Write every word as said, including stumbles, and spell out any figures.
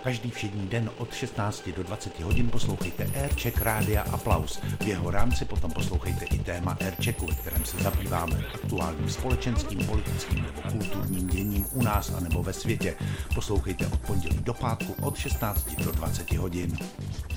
Každý všední den od šestnácti do dvaceti hodin poslouchejte Aircheck Rádia Aplaus. V jeho rámci potom poslouchejte i téma Airchecku, ve kterém se zabýváme aktuálním společenským, politickým nebo kulturním děním u nás a nebo ve světě. Poslouchejte od pondělí do pátku od šestnácti do dvaceti hodin.